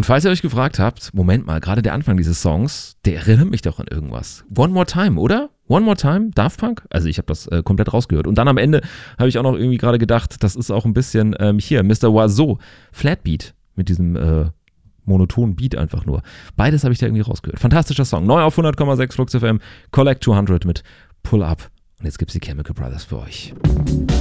falls ihr euch gefragt habt, Moment mal, gerade der Anfang dieses Songs, der erinnert mich doch an irgendwas. One More Time, oder? One More Time, Daft Punk? Also ich habe das komplett rausgehört. Und dann am Ende habe ich auch noch irgendwie gerade gedacht, das ist auch ein bisschen hier, Mr. Oizo, Flatbeat mit diesem monotonen Beat einfach nur. Beides habe ich da irgendwie rausgehört. Fantastischer Song. Neu auf 100,6 Flux FM, Collect 200 mit Pull Up. Und jetzt gibt's die Chemical Brothers für euch.